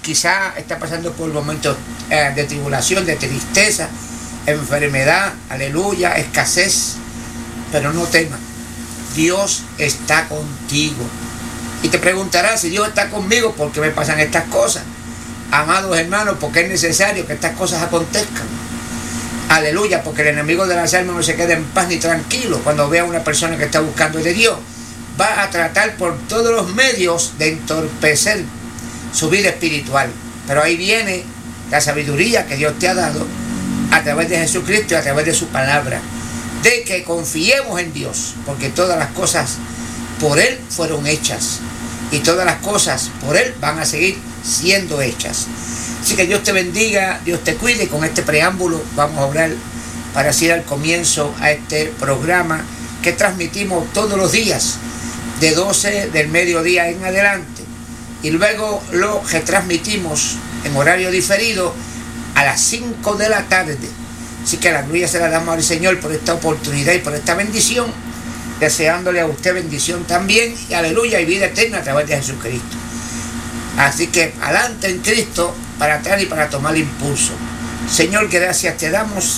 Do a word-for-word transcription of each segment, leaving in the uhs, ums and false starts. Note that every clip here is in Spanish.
quizá está pasando por momentos eh, de tribulación, de tristeza, enfermedad, aleluya, escasez, pero no temas, Dios está contigo. Y te preguntarás, si Dios está conmigo, ¿por qué me pasan estas cosas? Amados hermanos, porque es necesario que estas cosas acontezcan. Aleluya, porque el enemigo de las almas no se queda en paz ni tranquilo cuando ve a una persona que está buscando de Dios. Va a tratar por todos los medios de entorpecer su vida espiritual. Pero ahí viene la sabiduría que Dios te ha dado a través de Jesucristo y a través de su palabra, de que confiemos en Dios, porque todas las cosas por Él fueron hechas y todas las cosas por Él van a seguir siendo hechas. Así que Dios te bendiga, Dios te cuide. Con este preámbulo vamos a orar para así dar comienzo a este programa que transmitimos todos los días de doce del mediodía en adelante, y luego lo retransmitimos en horario diferido a las cinco de la tarde. Así que la gloria se la damos al Señor por esta oportunidad y por esta bendición, deseándole a usted bendición también, y aleluya, y vida eterna a través de Jesucristo. Así que adelante en Cristo, para atrás y para tomar impulso. Señor, gracias te damos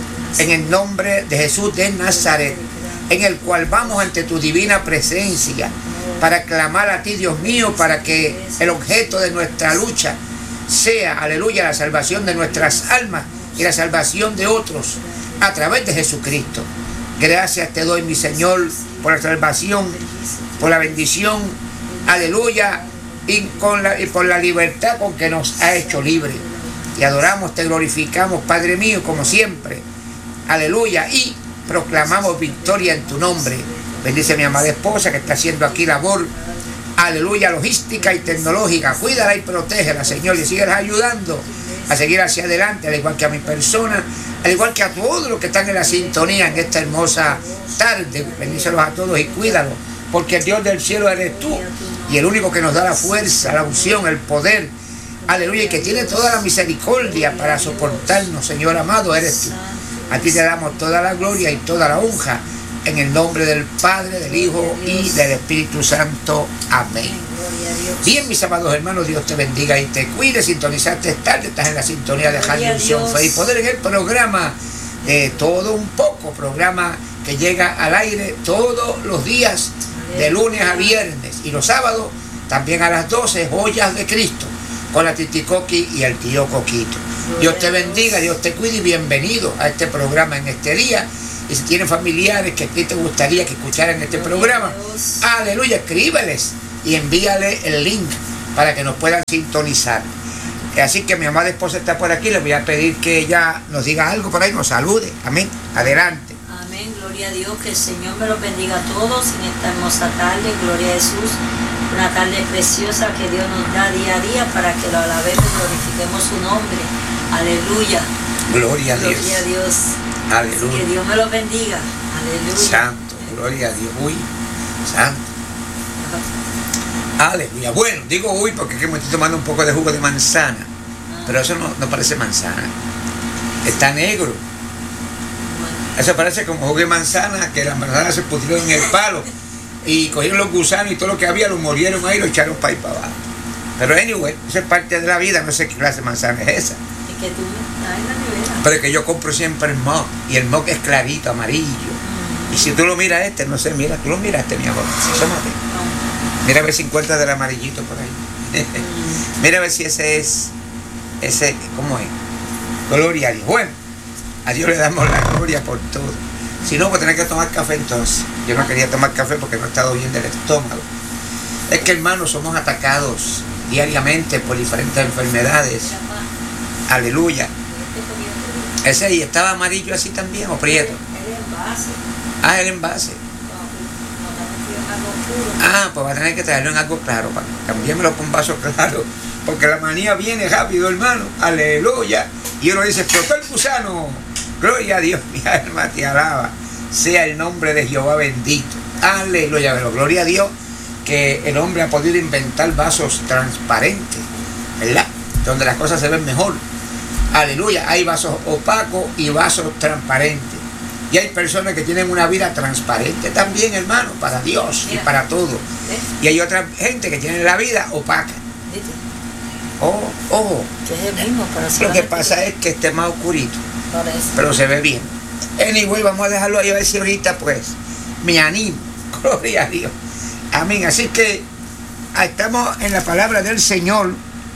en el nombre de Jesús de Nazaret, en el cual vamos ante tu divina presencia para clamar a ti, Dios mío, para que el objeto de nuestra lucha sea, aleluya, la salvación de nuestras almas y la salvación de otros a través de Jesucristo. Gracias te doy, mi Señor, por la salvación, por la bendición, aleluya, y, con la, y por la libertad con que nos ha hecho libre. Te adoramos, te glorificamos, Padre mío, como siempre, aleluya, y proclamamos victoria en tu nombre. Bendice a mi amada esposa que está haciendo aquí labor, aleluya, logística y tecnológica. Cuídala y protégela, Señor, y síguela ayudando a seguir hacia adelante, al igual que a mi persona, al igual que a todos los que están en la sintonía en esta hermosa tarde. Bendícelos a todos y cuídalos, porque el Dios del cielo eres tú, y el único que nos da la fuerza, la unción, el poder, aleluya, y que tiene toda la misericordia para soportarnos, Señor amado, eres tú. A ti te damos toda la gloria y toda la honra, en el nombre del Padre, del Hijo y del Espíritu Santo. Amén. Bien, mis amados hermanos, Dios te bendiga y te cuide. Sintonizaste tarde, estás en la sintonía de Radio Unción, Fe y Poder, en el programa de Todo Un Poco, programa que llega al aire todos los días, de lunes a viernes, y los sábados también a las doce, Joyas de Cristo, con la Titi Coqui y el tío Coquito. Dios te bendiga, Dios te cuide, y bienvenido a este programa en este día. Y si tienen familiares que a ti te gustaría que escucharan este programa, aleluya, escríbeles y envíale el link para que nos puedan sintonizar. Así que mi amada esposa está por aquí, le voy a pedir que ella nos diga algo por ahí, nos salude. Amén. Adelante. Amén, gloria a Dios, que el Señor me los bendiga a todos en esta hermosa tarde. Gloria a Jesús, una tarde preciosa que Dios nos da día a día para que lo alabemos y glorifiquemos su nombre. Aleluya. Gloria a Dios. Gloria a Dios. Aleluya. Así que Dios me los bendiga. Aleluya. Santo, gloria a Dios. Uy, santo. Aleluya. Bueno, digo uy porque es que me estoy tomando un poco de jugo de manzana. Ah. Pero eso no, no parece manzana. Está negro. Bueno. Eso parece como jugo de manzana, que las manzanas se pusieron en el palo y cogieron los gusanos y todo lo que había, lo murieron ahí y lo echaron para ir para abajo. Pero anyway, eso es parte de la vida, no sé qué clase de manzana es esa. Es que tú estás en la nevera. Pero es que yo compro siempre el mock, y el mock es clarito, amarillo. Mm. Y si tú lo miras este, no sé, mira, tú lo miraste, mi amor. Asómate. No. Mira a ver si encuentras del amarillito por ahí. Mm. Mira a ver si ese es, ese, ¿cómo es? Gloria a Dios. Bueno, a Dios le damos la gloria por todo. Si no, voy a tener que tomar café entonces. Yo no quería tomar café porque no he estado bien del estómago. Es que, hermanos, somos atacados diariamente por diferentes enfermedades. Aleluya. Ese ahí estaba amarillo así también, o prieto. El envase. Ah, el envase. Ah, pues va a tener que traerlo en algo claro, para cambiármelo con un vaso claro, porque la manía viene rápido, hermano. Aleluya. Y uno dice, explotó el gusano. Gloria a Dios, mi alma te alaba. Sea el nombre de Jehová bendito. Aleluya. Pero gloria a Dios que el hombre ha podido inventar vasos transparentes, ¿verdad? Donde las cosas se ven mejor. Aleluya. Hay vasos opacos y vasos transparentes. Y hay personas que tienen una vida transparente también, hermano, para Dios y para todo. Y hay otra gente que tiene la vida opaca. Oh, oh. Que es el mismo para Lo que pasa es que esté más oscurito, Parece. pero se ve bien. Anyway, vamos a dejarlo ahí a ver si ahorita pues me animo. Gloria a Dios. Amén. Así que estamos en la palabra del Señor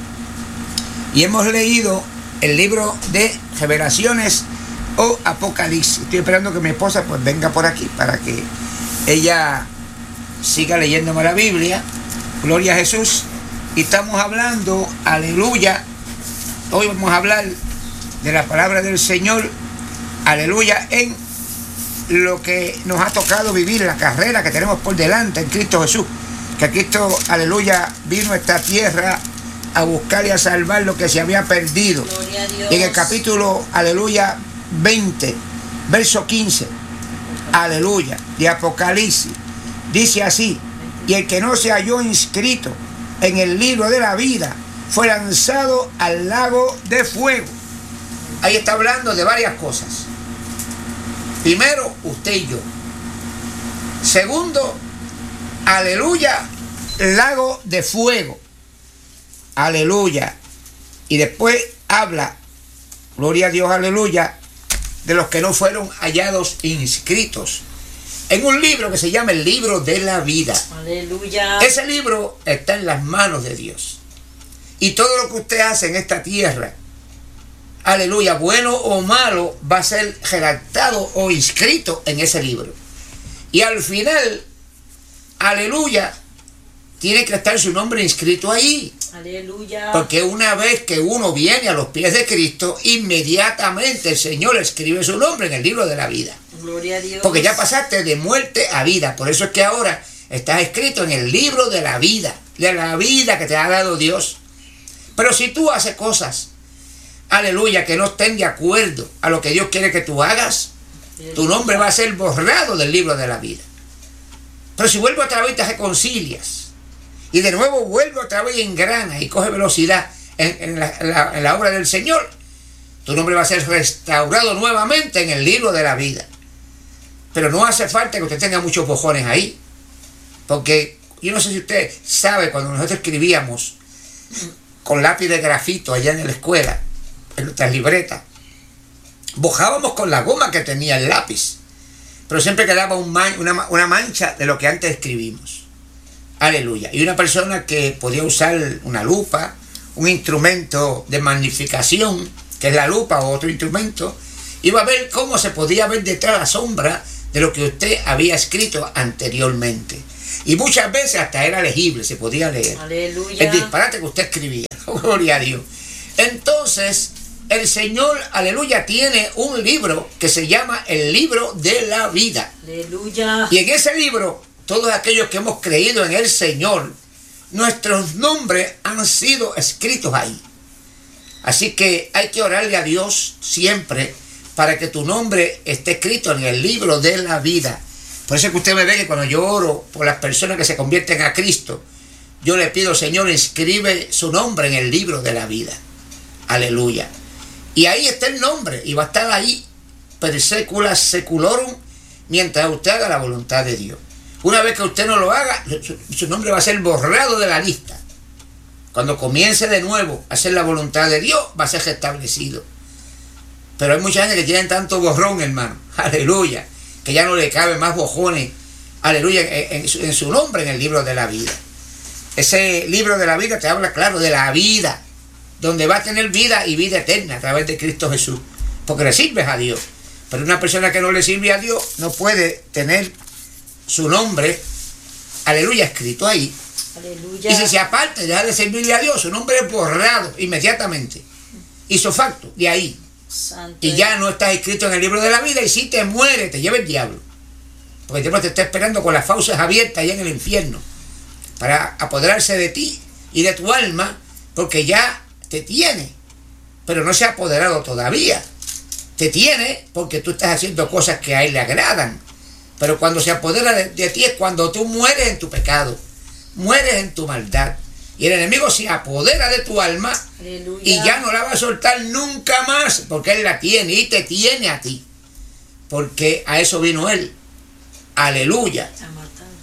y hemos leído el libro de Revelaciones o Apocalipsis. Estoy esperando que mi esposa pues venga por aquí para que ella siga leyéndome la Biblia. Gloria a Jesús. Y estamos hablando, aleluya, hoy vamos a hablar de la palabra del Señor, aleluya, en lo que nos ha tocado vivir, la carrera que tenemos por delante en Cristo Jesús. Que Cristo, aleluya, vino a esta tierra a buscar y a salvar lo que se había perdido. Gloria a Dios. En el capítulo, aleluya, veinte, verso quince, aleluya, de Apocalipsis, dice así: y el que no se halló inscrito en el libro de la vida fue lanzado al lago de fuego. Ahí está hablando de varias cosas. Primero, usted y yo. Segundo, aleluya, lago de fuego. Aleluya. Y después habla, gloria a Dios, aleluya, de los que no fueron hallados inscritos en un libro que se llama el libro de la vida. Aleluya. Ese libro está en las manos de Dios. Y todo lo que usted hace en esta tierra, aleluya, bueno o malo, va a ser redactado o inscrito en ese libro. Y al final, aleluya, tiene que estar su nombre inscrito ahí. Aleluya. Porque una vez que uno viene a los pies de Cristo, inmediatamente el Señor escribe su nombre en el libro de la vida. Gloria a Dios. Porque ya pasaste de muerte a vida. Por eso es que ahora estás escrito en el libro de la vida, de la vida que te ha dado Dios. Pero si tú haces cosas, aleluya, que no estén de acuerdo a lo que Dios quiere que tú hagas, tu nombre va a ser borrado del libro de la vida. Pero si vuelve otra vez, te reconcilias y de nuevo vuelve otra vez y engrana y coge velocidad en, en, la, en, la, en la obra del Señor, tu nombre va a ser restaurado nuevamente en el libro de la vida. Pero no hace falta que usted tenga muchos bojones ahí, porque yo no sé si usted sabe, cuando nosotros escribíamos con lápiz de grafito allá en la escuela, en nuestras libretas, bojábamos con la goma que tenía el lápiz, pero siempre quedaba un man, una, una mancha de lo que antes escribimos. Aleluya. Y una persona que podía usar una lupa, un instrumento de magnificación, que es la lupa o otro instrumento, iba a ver cómo se podía ver detrás la sombra de lo que usted había escrito anteriormente. Y muchas veces hasta era legible, se podía leer. Aleluya. El disparate que usted escribía. Gloria a Dios. Entonces, el Señor, aleluya, tiene un libro que se llama el libro de la vida. Aleluya. Y en ese libro, todos aquellos que hemos creído en el Señor, nuestros nombres han sido escritos ahí. Así que hay que orarle a Dios siempre para que tu nombre esté escrito en el libro de la vida. Por eso es que usted me ve que cuando yo oro por las personas que se convierten a Cristo, yo le pido, Señor, inscribe su nombre en el libro de la vida. Aleluya. Y ahí está el nombre, y va a estar ahí per secula seculorum, mientras usted haga la voluntad de Dios. Una vez que usted no lo haga, su, su nombre va a ser borrado de la lista. Cuando comience de nuevo a hacer la voluntad de Dios, va a ser restablecido. Pero hay mucha gente que tienen tanto borrón, hermano, aleluya, que ya no le cabe más bojones, aleluya, en, en, su, en su nombre en el libro de la vida. Ese libro de la vida te habla, claro, de la vida, donde va a tener vida y vida eterna a través de Cristo Jesús, porque le sirves a Dios. Pero una persona que no le sirve a Dios no puede tener su nombre, aleluya, escrito ahí. Aleluya. Y si se aparta y deja de servirle a Dios, su nombre es borrado inmediatamente. Hizo facto de ahí. Santo. Y ya no estás escrito en el libro de la vida, y si te mueres, te lleva el diablo. Porque el diablo te está esperando con las fauces abiertas allá en el infierno, para apoderarse de ti y de tu alma, porque ya te tiene, pero no se ha apoderado todavía. Te tiene porque tú estás haciendo cosas que a él le agradan. Pero cuando se apodera de, de ti es cuando tú mueres en tu pecado, mueres en tu maldad. Y el enemigo se apodera de tu alma. Aleluya. Y ya no la va a soltar nunca más, porque él la tiene y te tiene a ti. Porque a eso vino él. Aleluya.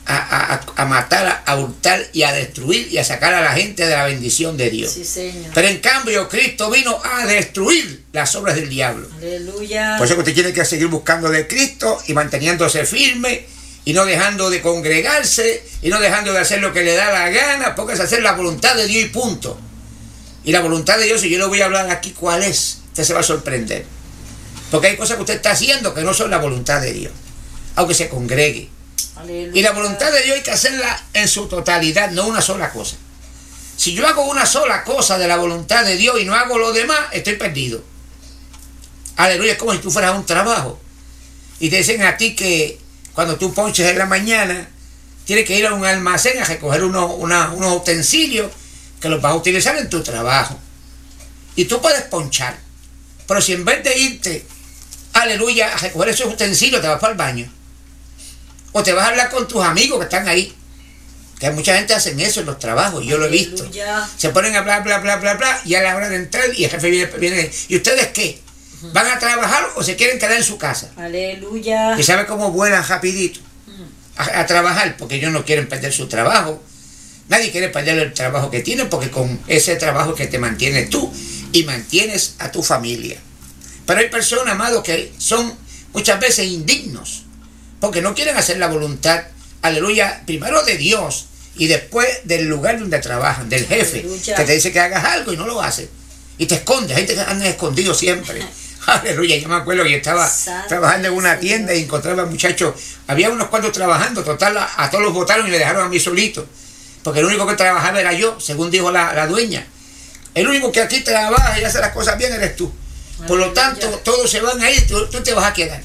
a, a, a matar, a hurtar y a destruir y a sacar a la gente de la bendición de Dios. Sí, Señor. Pero en cambio Cristo vino a destruir las obras del diablo. Aleluya. Por eso que usted tiene que seguir buscando de Cristo y manteniéndose firme y no dejando de congregarse y no dejando de hacer lo que le da la gana, porque es hacer la voluntad de Dios y punto. Y la voluntad de Dios, y yo le voy a hablar aquí cuál es, usted se va a sorprender. Porque hay cosas que usted está haciendo que no son la voluntad de Dios, aunque se congregue. Aleluya. Y la voluntad de Dios hay que hacerla en su totalidad, no una sola cosa. Si yo hago una sola cosa de la voluntad de Dios y no hago lo demás, estoy perdido. Aleluya, es como si tú fueras a un trabajo y te dicen a ti que cuando tú ponches en la mañana tienes que ir a un almacén a recoger unos, una, unos utensilios que los vas a utilizar en tu trabajo. Y tú puedes ponchar, pero si en vez de irte, aleluya, a recoger esos utensilios, te vas para el baño, o te vas a hablar con tus amigos que están ahí, que mucha gente hacen eso en los trabajos, yo lo he visto. Aleluya. Se ponen a hablar, bla, bla, bla, bla, y a la hora de entrar, y el jefe viene, viene ¿y ustedes qué? ¿Van a trabajar o se quieren quedar en su casa? Aleluya. ¿Y sabe cómo vuelan rapidito a, a trabajar? Porque ellos no quieren perder su trabajo. Nadie quiere perder el trabajo que tienen, porque con ese trabajo que te mantienes tú y mantienes a tu familia. Pero hay personas, amados, que son muchas veces indignos, porque no quieren hacer la voluntad, aleluya, primero de Dios y después del lugar donde trabajan, del jefe, aleluya, que te dice que hagas algo y no lo haces. Y te escondes, hay gente que anda escondido siempre. Aleluya, yo me acuerdo que yo estaba Santo trabajando en una tienda y encontraba muchachos, había unos cuantos trabajando, total, a, a todos los botaron y me dejaron a mí solito, porque el único que trabajaba era yo, según dijo la, la dueña. El único que aquí trabaja y hace las cosas bien eres tú. Por lo tanto, todos se van a ir, tú, tú te vas a quedar.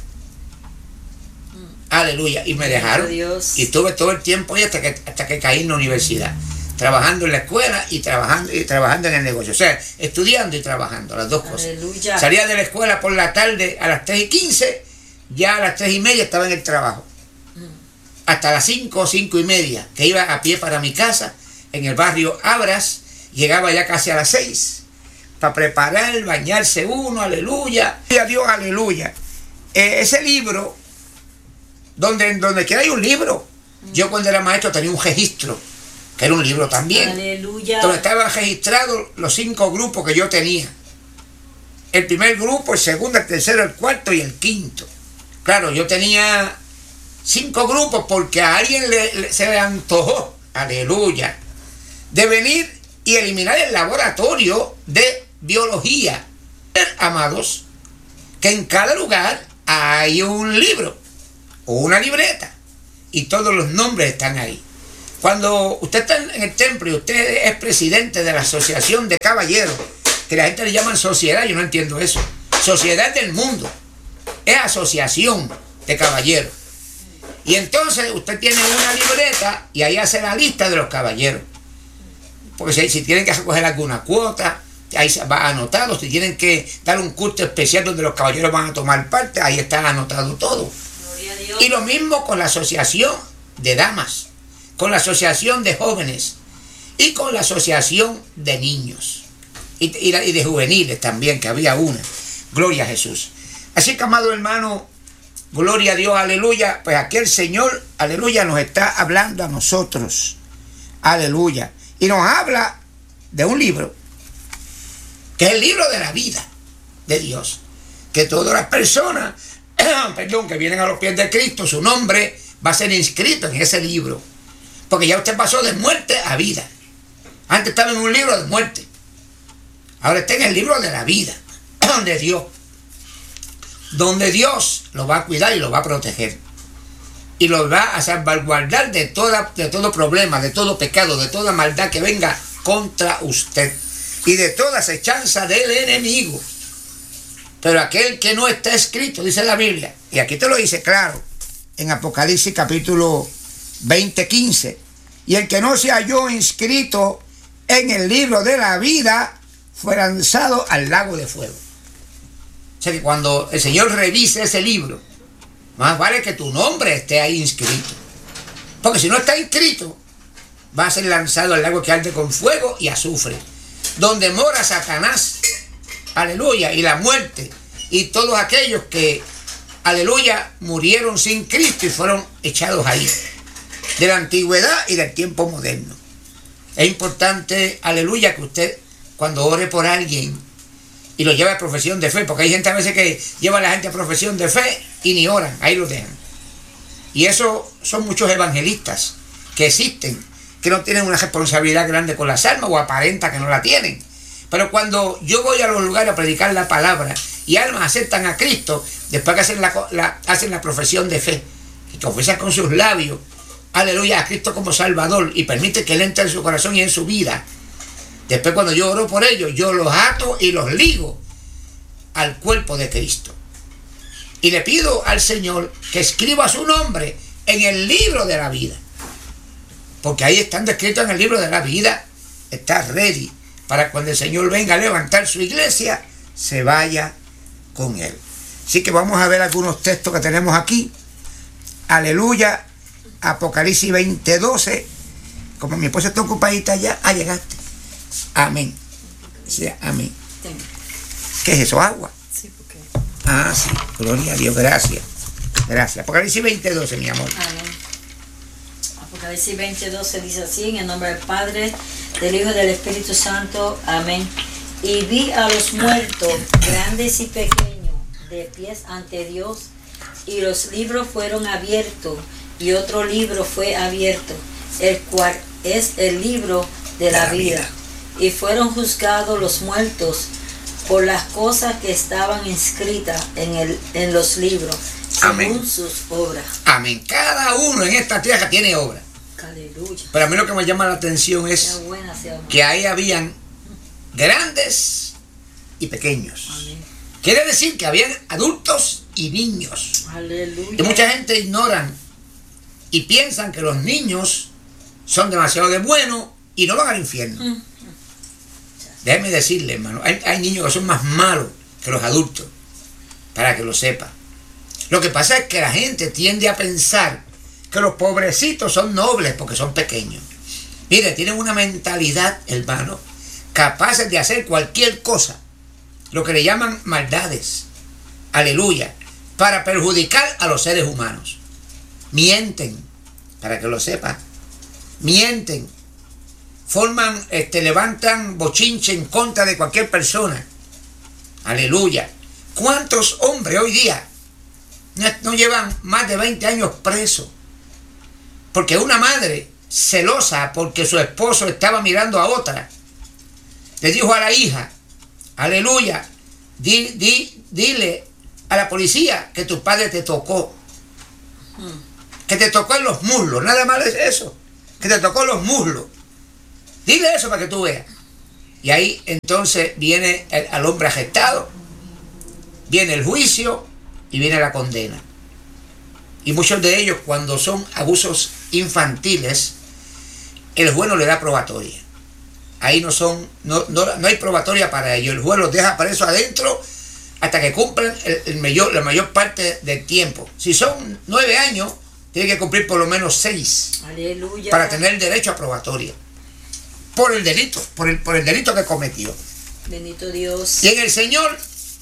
Aleluya. Y me dejaron. Y estuve todo el tiempo ahí hasta que, hasta que caí en la universidad, trabajando en la escuela y trabajando, y trabajando en el negocio. O sea, estudiando y trabajando, las dos cosas. Aleluya. Salía de la escuela por la tarde a las tres y quince, ya a las tres y media estaba en el trabajo. Hasta las cinco, cinco y media, que iba a pie para mi casa, en el barrio Abras, llegaba ya casi a las seis, para preparar, bañarse uno, aleluya. Y a Dios, aleluya. Eh, ese libro, donde, donde quiera hay un libro. Yo cuando era maestro tenía un registro, que era un libro también. Aleluya. Donde estaban registrados los cinco grupos que yo tenía. El primer grupo, el segundo, el tercero, el cuarto y el quinto. Claro, yo tenía cinco grupos porque a alguien le, le, se le antojó, aleluya, de venir y eliminar el laboratorio de biología. Amados, que en cada lugar hay un libro o una libreta y todos los nombres están ahí. Cuando usted está en el templo y usted es presidente de la asociación de caballeros, que la gente le llaman sociedad, yo no entiendo eso. Sociedad del mundo, es asociación de caballeros. Y entonces usted tiene una libreta y ahí hace la lista de los caballeros. Porque si, si tienen que recoger alguna cuota, ahí va anotado. Si tienen que dar un culto especial donde los caballeros van a tomar parte, ahí está anotado todo. Y lo mismo con la asociación de damas, con la asociación de jóvenes y con la asociación de niños. Y, y, y de juveniles también, que había una. Gloria a Jesús. Así que, amado hermano, gloria a Dios, aleluya. Pues aquí el Señor, aleluya, nos está hablando a nosotros. Aleluya. Y nos habla de un libro, que es el libro de la vida de Dios. Que todas las personas, perdón, que vienen a los pies de Cristo, su nombre va a ser inscrito en ese libro. Porque ya usted pasó de muerte a vida. Antes estaba en un libro de muerte. Ahora está en el libro de la vida de Dios, donde Dios lo va a cuidar y lo va a proteger y lo va a salvaguardar de, toda, de todo problema, de todo pecado, de toda maldad que venga contra usted y de toda acechanza del enemigo. Pero aquel que no está escrito, dice la Biblia, y aquí te lo dice claro en Apocalipsis capítulo veinte, quince, y el que no se halló inscrito en el libro de la vida fue lanzado al lago de fuego. O sea que cuando el Señor revise ese libro, más vale que tu nombre esté ahí inscrito. Porque si no está inscrito, va a ser lanzado al lago que arde con fuego y azufre, donde mora Satanás, aleluya, y la muerte, y todos aquellos que, aleluya, murieron sin Cristo y fueron echados ahí. de la antigüedad y del tiempo moderno. Es importante, aleluya, que usted cuando ore por alguien y lo lleva a profesión de fe, porque hay gente a veces que lleva a la gente a profesión de fe y ni oran, ahí lo dejan. Y eso son muchos evangelistas que existen, que no tienen una responsabilidad grande con las almas o aparenta que no la tienen. Pero cuando yo voy a los lugares a predicar la palabra y almas aceptan a Cristo, después que hacen la, la, hacen la profesión de fe, que confesan con sus labios, aleluya, a Cristo como Salvador y permite que Él entre en su corazón y en su vida. Después cuando yo oro por ellos, yo los ato y los ligo al cuerpo de Cristo. Y le pido al Señor que escriba su nombre en el libro de la vida. Porque ahí están descritos en el libro de la vida. Está ready para cuando el Señor venga a levantar su iglesia, se vaya con Él. Así que vamos a ver algunos textos que tenemos aquí. Aleluya. Apocalipsis veinte, doce. Como mi esposa está ocupadita ya, ah, llegaste. Amén. Sí, amén. ¿Qué es eso? ¿Agua? Sí, porque... Ah, sí. Gloria a Dios. Gracias. Gracias. Apocalipsis veinte, doce, mi amor. Amén. Apocalipsis veinte, doce dice así, en el nombre del Padre, del Hijo y del Espíritu Santo. Amén. Y vi a los muertos, grandes y pequeños, de pies ante Dios, y los libros fueron abiertos, y otro libro fue abierto, el cual es el libro de la vida. Y fueron juzgados los muertos por las cosas que estaban inscritas en, el, en los libros, según Amén. Sus obras. Amén. Cada uno en esta tierra tiene obra. Aleluya. Pero a mí lo que me llama la atención es sea buena, sea que ahí habían grandes y pequeños. Amén. Quiere decir que habían adultos y niños. Aleluya. Y mucha gente ignoran y piensan que los niños son demasiado de buenos y no van al infierno. Mm. Déjeme decirle, hermano, hay, hay niños que son más malos que los adultos, para que lo sepa. Lo que pasa es que la gente tiende a pensar que los pobrecitos son nobles porque son pequeños. Mire, tienen una mentalidad, hermano, capaces de hacer cualquier cosa, lo que le llaman maldades, aleluya, para perjudicar a los seres humanos. Mienten, para que lo sepa, mienten, forman, este, levantan bochinche en contra de cualquier persona. Aleluya. ¿Cuántos hombres hoy día no, no llevan más de veinte años presos? Porque una madre celosa porque su esposo estaba mirando a otra, le dijo a la hija, aleluya, di, di, dile a la policía que tu padre te tocó, que te tocó en los muslos, nada más es eso, que te tocó en los muslos. Dile eso para que tú veas. Y ahí entonces viene el, al hombre arrestado, viene el juicio y viene la condena. Y muchos de ellos, cuando son abusos infantiles, el juez no le da probatoria. Ahí no son, no, no, no hay probatoria para ellos. El juez los deja presos adentro hasta que cumplan el, el mayor, la mayor parte del tiempo. Si son nueve años, tiene que cumplir por lo menos seis. Aleluya. Para tener derecho a probatoria. Por el delito, por el, por el delito que cometió. Bendito Dios. Y en el Señor,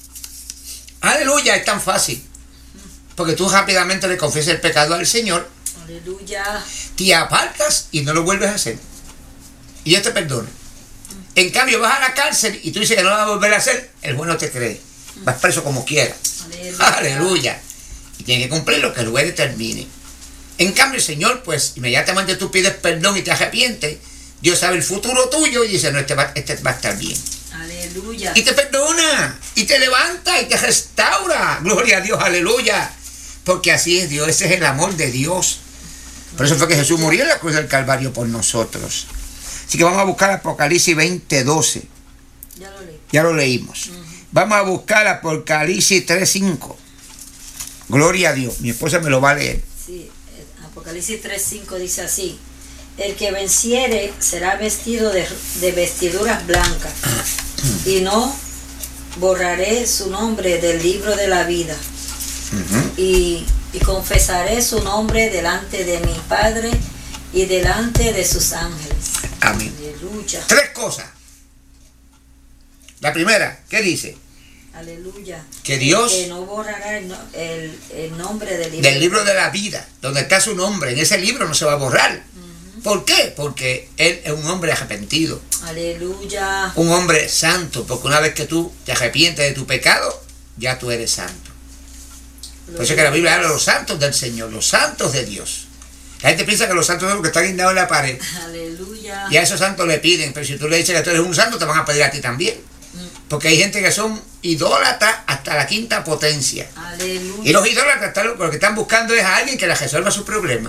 aleluya, es tan fácil. Porque tú rápidamente le confiesas el pecado al Señor. Aleluya. Te apartas y no lo vuelves a hacer. Y Dios te perdona. En cambio, vas a la cárcel y tú dices que no lo vas a volver a hacer, el juez no te cree. Vas preso como quieras. Aleluya. Aleluya. Y tienes que cumplir lo que el juez determine. En cambio, el Señor, pues, inmediatamente tú pides perdón y te arrepientes. Dios sabe el futuro tuyo y dice, no, este va, este va a estar bien. Aleluya. Y te perdona, y te levanta, y te restaura. Gloria a Dios, aleluya. Porque así es Dios, ese es el amor de Dios. Por eso fue que Jesús murió en la cruz del Calvario por nosotros. Así que vamos a buscar Apocalipsis veinte, doce. Ya lo leí. Ya lo leímos. Uh-huh. Vamos a buscar Apocalipsis tres, cinco. Gloria a Dios. Mi esposa me lo va a leer. Sí, Apocalipsis tres, cinco dice así. El que venciere será vestido de, de vestiduras blancas, y no borraré su nombre del libro de la vida. Uh-huh. y, y confesaré su nombre delante de mi Padre y delante de sus ángeles. Amén. Aleluya. Tres cosas. La primera, ¿qué dice? Aleluya. Que Dios, que no borrará el, el, el nombre del libro. del libro de la vida, donde está su nombre, en ese libro no se va a borrar. Uh-huh. ¿Por qué? Porque Él es un hombre arrepentido. Aleluya. Un hombre santo, porque una vez que tú te arrepientes de tu pecado, ya tú eres santo. Por eso es que la Biblia habla de los santos del Señor, los santos de Dios. La gente piensa que los santos son los que están guindados en la pared. Aleluya. Y a esos santos le piden, pero si tú le dices que tú eres un santo, te van a pedir a ti también. Porque hay gente que son idólatras hasta la quinta potencia. Aleluya. Y los idólatras lo que están buscando es a alguien que les resuelva sus problemas.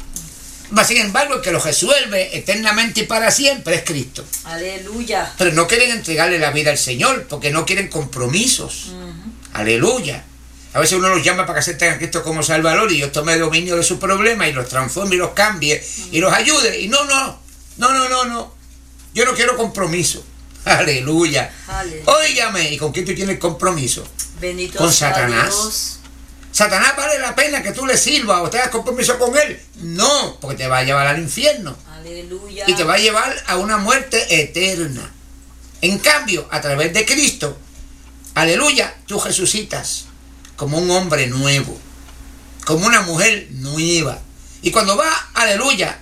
Sin embargo, el que los resuelve eternamente y para siempre es Cristo. Aleluya. Pero no quieren entregarle la vida al Señor porque no quieren compromisos. Uh-huh. Aleluya. A veces uno los llama para que acepten a Cristo como Salvador y Dios tome dominio de sus problemas y los transforme y los cambie uh-huh. y los ayude. Y no, no, no, no, no, no. Yo no quiero compromiso. Aleluya. Aleluya. Óigame, ¿y con quién tú tienes compromiso? Bendito con sea Satanás. Dios. ¿Satanás vale la pena que tú le sirvas o tengas compromiso con él? No, porque te va a llevar al infierno. Aleluya. Y te va a llevar a una muerte eterna. En cambio, a través de Cristo, aleluya, tú resucitas como un hombre nuevo, como una mujer nueva. Y cuando va, aleluya,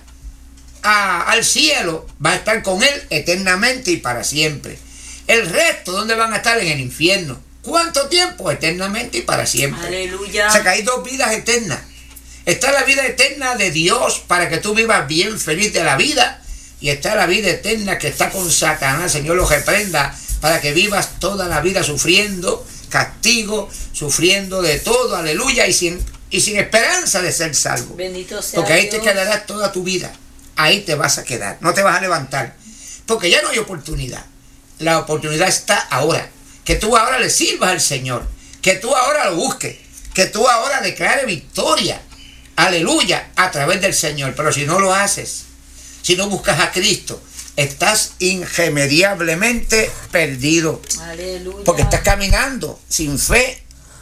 a, al cielo, va a estar con él eternamente y para siempre. El resto, ¿dónde van a estar? En el infierno. ¿Cuánto tiempo? Eternamente y para siempre. Aleluya. O sea que hay dos vidas eternas. Está la vida eterna de Dios para que tú vivas bien, feliz de la vida. Y está la vida eterna que está con Satanás. Señor lo reprenda para que vivas toda la vida sufriendo castigo, sufriendo de todo, aleluya, y sin, y sin esperanza de ser salvo. Bendito sea porque ahí Dios. Te quedarás toda tu vida. Ahí te vas a quedar. No te vas a levantar. Porque ya no hay oportunidad. La oportunidad está ahora. Que tú ahora le sirvas al Señor, que tú ahora lo busques, que tú ahora declares victoria, aleluya, a través del Señor. Pero si no lo haces, si no buscas a Cristo, estás irremediablemente perdido. Aleluya. Porque estás caminando sin fe,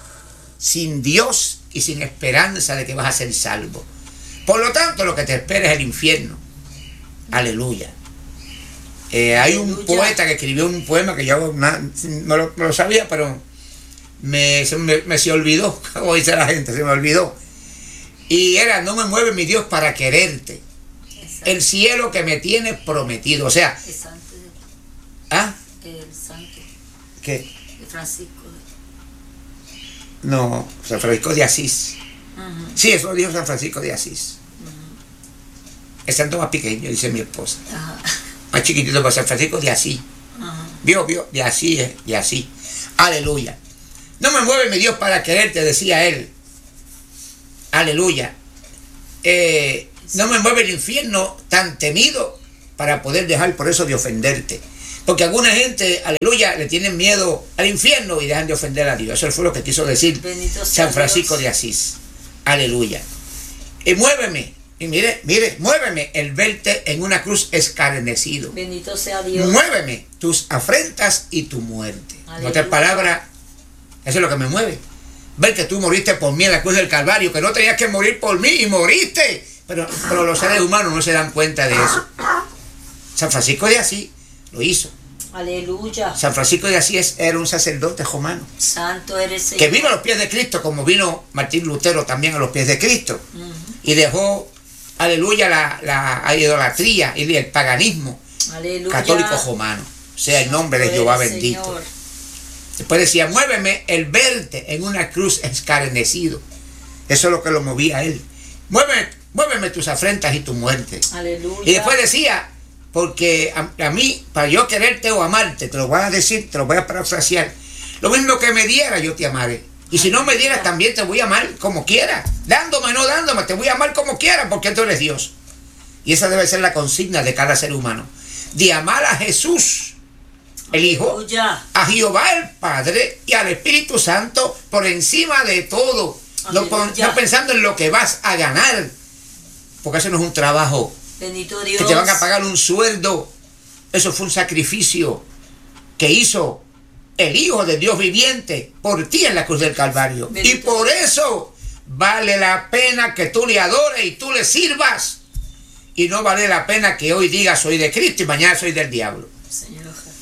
sin Dios y sin esperanza de que vas a ser salvo. Por lo tanto, lo que te espera es el infierno. Aleluya. Eh, hay un poeta que escribió un poema que yo na, no, lo, no lo sabía, pero me se, me, me se olvidó, como dice la gente, se me olvidó. Y era: no me mueve mi Dios para quererte, exacto, el cielo que me tienes prometido. O sea, el santo. ¿Ah? El santo. ¿Qué? El Francisco. No, San Francisco de Asís. Uh-huh. Sí, eso lo dijo San Francisco de Asís. Uh-huh. El santo más pequeño, dice mi esposa. Uh-huh. Más chiquitito, para San Francisco de Asís. Uh-huh. Vio, vio, de Asís, eh, de Asís. Aleluya. No me mueve mi Dios para quererte, decía él. Aleluya. Eh, no me mueve el infierno tan temido para poder dejar por eso de ofenderte. Porque alguna gente, aleluya, le tienen miedo al infierno y dejan de ofender a Dios. Eso fue lo que quiso decir San Francisco de Asís. Aleluya. Y muéveme. Y mire, mire, muéveme el verte en una cruz escarnecido. Bendito sea Dios. Muéveme tus afrentas y tu muerte. En otras palabras, eso es lo que me mueve. Ver que tú moriste por mí en la cruz del Calvario, que no tenías que morir por mí y moriste. Pero, pero los seres humanos no se dan cuenta de eso. San Francisco de Asís lo hizo. Aleluya. San Francisco de Asís era un sacerdote romano. Santo eres Señor. Que vino a los pies de Cristo, como vino Martín Lutero también a los pies de Cristo. Uh-huh. Y dejó, aleluya, la, la idolatría y el paganismo. Aleluya. Católico romano. Sea el nombre de Jehová bendito. Señor. Después decía: muéveme el verte en una cruz escarnecido. Eso es lo que lo movía a él. Muéveme, muéveme tus afrentas y tu muerte. Aleluya. Y después decía: porque a, a mí, para yo quererte o amarte, te lo voy a decir, te lo voy a parafrasear, lo mismo que me diera, yo te amaré. Y si no me dieras, también te voy a amar como quiera. Dándome o no dándome, te voy a amar como quiera, porque tú eres Dios. Y esa debe ser la consigna de cada ser humano. De amar a Jesús, el Hijo, Aleluya. A Jehová el Padre y al Espíritu Santo por encima de todo. No, no pensando en lo que vas a ganar, porque eso no es un trabajo. Bendito Dios. Que te van a pagar un sueldo. Eso fue un sacrificio que hizo el Hijo de Dios viviente por ti en la cruz del Calvario. Bendito. Y por eso vale la pena que tú le adores y tú le sirvas. Y no vale la pena que hoy digas soy de Cristo y mañana soy del diablo. Señor.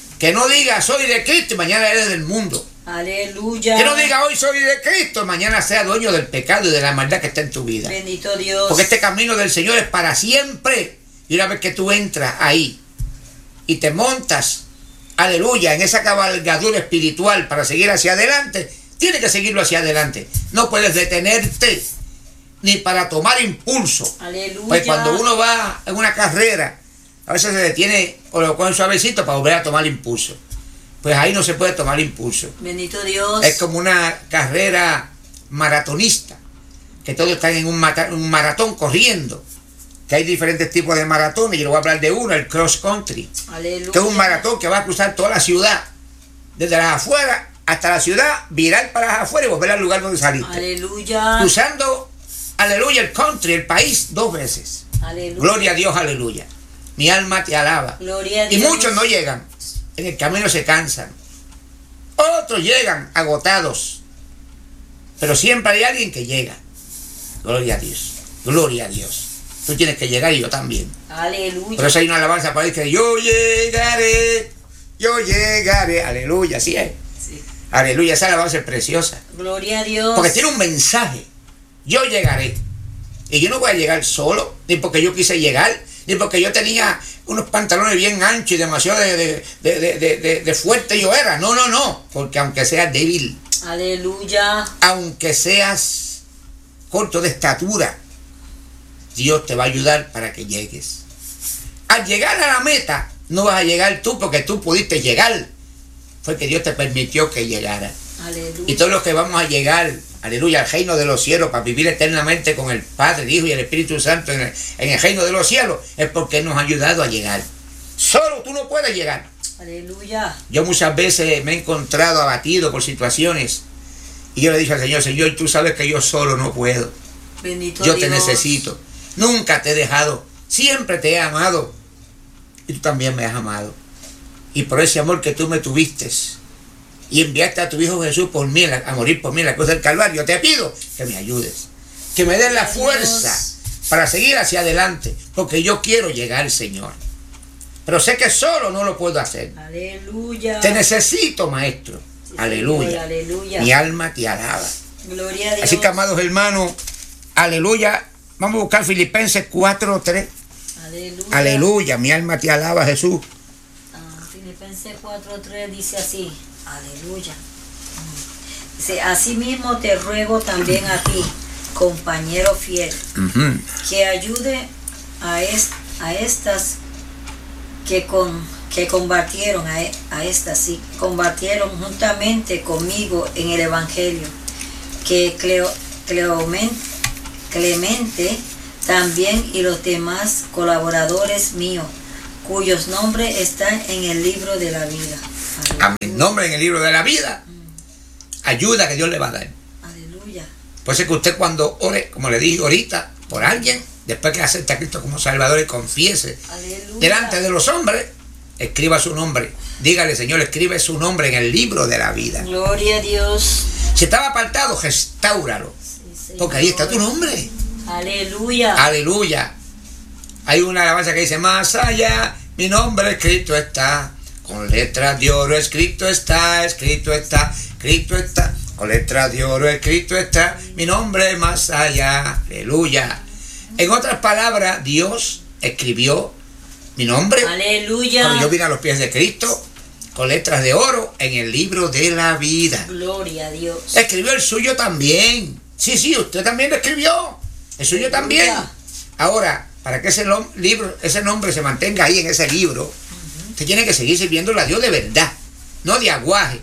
Que no diga soy de Cristo y mañana eres del mundo. Aleluya. Que no diga hoy soy de Cristo y mañana sea dueño del pecado y de la maldad que está en tu vida. Bendito Dios. Porque este camino del Señor es para siempre. Y una vez que tú entras ahí y te montas, aleluya, en esa cabalgadura espiritual para seguir hacia adelante, tienes que seguirlo hacia adelante. No puedes detenerte ni para tomar impulso. Aleluya. Pues cuando uno va en una carrera, a veces se detiene o lo coge suavecito para volver a tomar impulso. Pues ahí no se puede tomar impulso. Bendito Dios. Es como una carrera maratonista, que todos están en un, mata, un maratón corriendo. Que hay diferentes tipos de maratones. Yo le voy a hablar de uno, el cross country. Aleluya. Que es un maratón que va a cruzar toda la ciudad, desde las afueras hasta la ciudad, virar para las afueras y volver al lugar donde saliste. Aleluya. Cruzando, aleluya, el country, el país, dos veces. Aleluya. Gloria a Dios, aleluya. Mi alma te alaba. Gloria a Y Dios. muchos no llegan. En el camino se cansan. Otros llegan agotados. Pero siempre hay alguien que llega. Gloria a Dios. Gloria a Dios. Tú tienes que llegar y yo también. Aleluya. Por eso hay una alabanza para decir que yo llegaré, yo llegaré. Aleluya, así es. Sí. Aleluya, esa alabanza es preciosa. Gloria a Dios. Porque tiene un mensaje. Yo llegaré. Y yo no voy a llegar solo, ni porque yo quise llegar, ni porque yo tenía unos pantalones bien anchos y demasiado de, de, de, de, de, de, de fuerte yo era. No, no, no. Porque aunque seas débil, aleluya, aunque seas corto de estatura, Dios te va a ayudar para que llegues. Al llegar a la meta, no vas a llegar tú porque tú pudiste llegar. Fue que Dios te permitió que llegara. aleluya. Y todos los que vamos a llegar, aleluya, al reino de los cielos, para vivir eternamente con el Padre, el Hijo y el Espíritu Santo en el, en el reino de los cielos, es porque Él nos ha ayudado a llegar. Solo tú no puedes llegar. Aleluya. Yo muchas veces me he encontrado abatido por situaciones y yo le dije al Señor, Señor, tú sabes que yo solo no puedo. Bendito Yo Dios. te necesito. Nunca te he dejado. Siempre te he amado. Y tú también me has amado. Y por ese amor que tú me tuviste y enviaste a tu Hijo Jesús por mí, a morir por mí en la cruz del Calvario, te pido que me ayudes. Que me des la fuerza para seguir hacia adelante. Porque yo quiero llegar, Señor. Pero sé que solo no lo puedo hacer. Aleluya. Te necesito, Maestro. Sí, aleluya. Señor, aleluya. Mi alma te alaba. Gloria a Dios. Así que, amados hermanos, aleluya. Vamos a buscar Filipenses cuatro tres. Aleluya. Aleluya. Mi alma te alaba, Jesús. Ah, Filipenses cuatro tres dice así. Aleluya. Dice, asimismo te ruego también a ti, compañero fiel, Uh-huh. que ayude a, est a estas que con que combatieron a, a estas sí combatieron juntamente conmigo en el evangelio, que Cleo, Cleomen, Clemente también y los demás colaboradores míos, cuyos nombres están en el libro de la vida. A mi nombre en el libro de la vida. Ayuda que Dios le va a dar. Aleluya. Puede ser que usted cuando ore, como le dije ahorita, por alguien, después que acepte a Cristo como Salvador y confiese Aleluya. delante de los hombres, escriba su nombre. Dígale, Señor, escribe su nombre en el libro de la vida. Gloria a Dios. Si estaba apartado, restáuralo. Sí, Porque ahí está tu nombre. Aleluya. Aleluya. Hay una alabanza que dice, más allá, mi nombre escrito está. Con letras de oro escrito está, escrito está, escrito está. Con letras de oro escrito está, mi nombre más allá. Aleluya. En otras palabras, Dios escribió mi nombre. Aleluya. Cuando yo vine a los pies de Cristo, con letras de oro en el libro de la vida. Gloria a Dios. Escribió el suyo también. Sí, sí, usted también lo escribió. El suyo también. Ahora, para que ese, libro, ese nombre se mantenga ahí en ese libro, uh-huh, usted tiene que seguir sirviéndole a Dios de verdad, no de aguaje.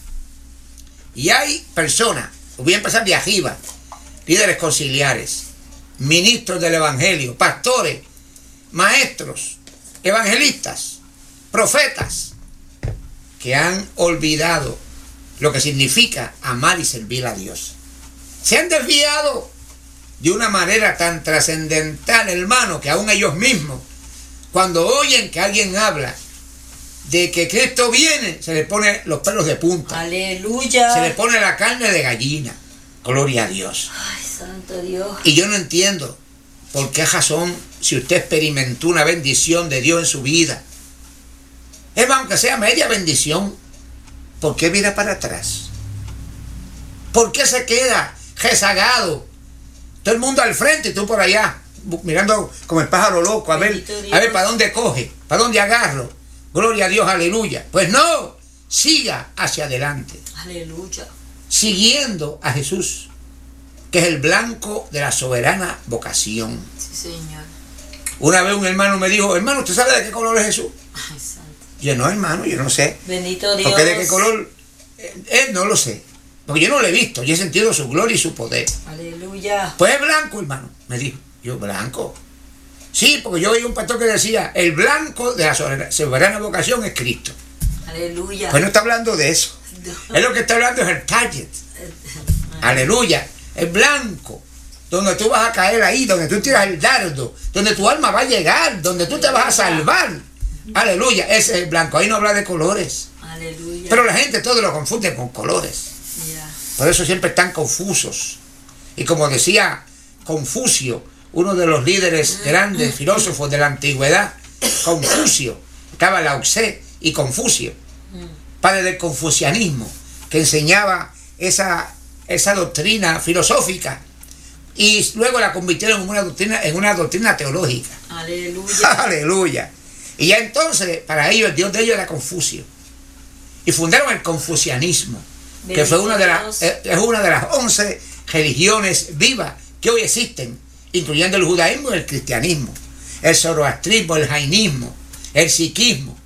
Y hay personas, voy a empezar de arriba, líderes conciliares, ministros del evangelio, pastores, maestros, evangelistas, profetas, que han olvidado lo que significa amar y servir a Dios. Se han desviado de una manera tan trascendental, hermano, que aún ellos mismos, cuando oyen que alguien habla de que Cristo viene, se le pone los pelos de punta. Aleluya. Se le pone la carne de gallina. Gloria a Dios. Ay, santo Dios. Y yo no entiendo por qué razón, si usted experimentó una bendición de Dios en su vida, Es más, aunque sea media bendición, ¿por qué mira para atrás? ¿Por qué se queda rezagado? Todo el mundo al frente y tú por allá, mirando como el pájaro loco, a ver, a ver para dónde coge, para dónde agarro. Gloria a Dios, aleluya. Pues no, siga hacia adelante. Aleluya. Siguiendo a Jesús, que es el blanco de la soberana vocación. Sí, Señor. Una vez un hermano me dijo, hermano, ¿usted sabe de qué color es Jesús? Ay, santo. Yo no, hermano, yo no sé. Bendito Dios. Porque de qué color, él eh, no lo sé. Porque yo no lo he visto, yo he sentido su gloria y su poder. Aleluya. Pues es blanco, hermano, me dijo. Yo, blanco. Sí, porque yo oí un pastor que decía, el blanco de la soberana, soberana vocación es Cristo. Aleluya. Pues no está hablando de eso. No. Es lo que está hablando es el target. Aleluya. El blanco. Donde tú vas a caer ahí, donde tú tiras el dardo, donde tu alma va a llegar, donde tú te vas a salvar. Aleluya. Ese es el blanco. Ahí no habla de colores. Aleluya. Pero la gente todo lo confunde con colores. Ya. Por eso siempre están confusos. Y como decía Confucio, uno de los líderes grandes filósofos de la antigüedad, Confucio, estaba Lao Tse y Confucio, padre del confucianismo, que enseñaba esa, esa doctrina filosófica y luego la convirtieron en una doctrina, en una doctrina teológica. Aleluya. Aleluya. Y ya entonces, para ellos, el Dios de ellos era Confucio. Y fundaron el confucianismo, que fue una de, las, es una de las once religiones vivas que hoy existen, incluyendo el judaísmo y el cristianismo, el zoroastrismo, el jainismo, el sikhismo.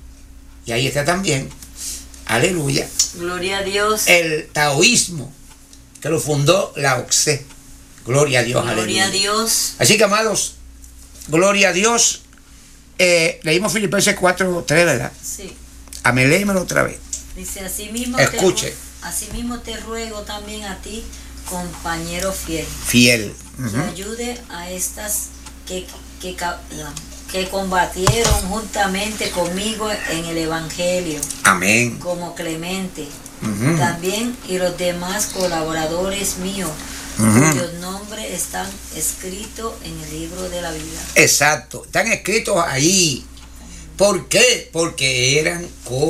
Y ahí está también, aleluya, Gloria a Dios. el taoísmo, que lo fundó Lao Tse. Gloria a Dios, Gloria aleluya. a Dios. Así que, amados, gloria a Dios. Eh, leímos Filipenses cuatro tres, ¿verdad? Sí. Amén, léemelo otra vez. Dice, así mismo Escuche. Te, así mismo te ruego también a ti, compañero fiel, Fiel. que Ujú. ayude a estas que, que, que, que combatieron juntamente conmigo en el Evangelio, Amén. como Clemente, Ujú. también y los demás colaboradores míos, Ujú. cuyos nombres están escritos en el libro de la vida. Exacto, están escritos ahí. ¿Por qué? Porque eran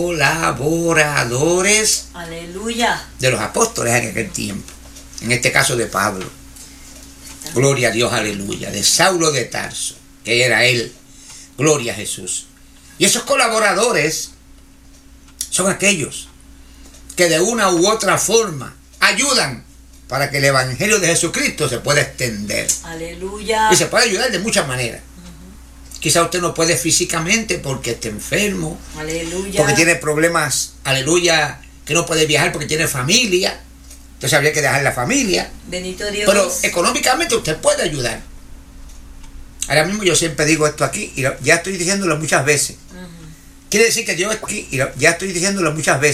colaboradores Aleluya. de los apóstoles en aquel tiempo. En este caso de Pablo. Gloria a Dios, aleluya. De Saulo de Tarso, que era él. Gloria a Jesús. Y esos colaboradores son aquellos que de una u otra forma ayudan para que el Evangelio de Jesucristo se pueda extender. Aleluya. Y se puede ayudar de muchas maneras. Quizá usted no puede físicamente porque está enfermo, Aleluya. porque tiene problemas, aleluya, que no puede viajar porque tiene familia. Entonces habría que dejar la familia. Bendito Dios. Pero económicamente usted puede ayudar. Ahora mismo yo siempre digo esto aquí y lo- ya estoy diciéndolo muchas veces. Ujú. Quiere decir que yo aquí, y lo- ya estoy diciéndolo muchas veces.